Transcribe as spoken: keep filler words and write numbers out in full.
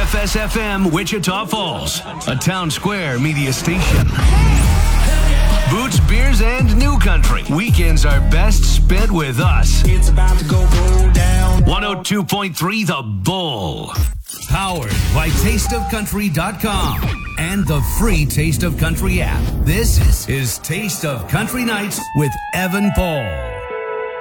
F S F M, Wichita Falls, a Town Square media station. Boots, beers, and new country. Weekends are best spent with us. It's about to go go down. one oh two point three The Bull. Powered by taste of country dot com and the free Taste of Country app. This is Taste of Country Nights with Evan Paul.